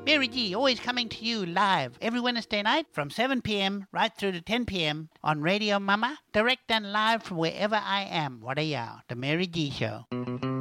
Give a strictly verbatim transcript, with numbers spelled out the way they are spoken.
Mary G, always coming to you live every Wednesday night from seven p.m. right through to ten p.m. on Radio Mama, direct and live from wherever I am. What are you? The Mary G Show.